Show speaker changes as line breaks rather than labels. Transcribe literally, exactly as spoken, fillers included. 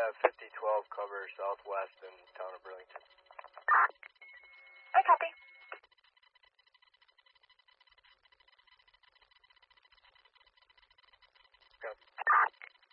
have fifty twelve cover southwest in town of Burlington.
I copy.
Okay.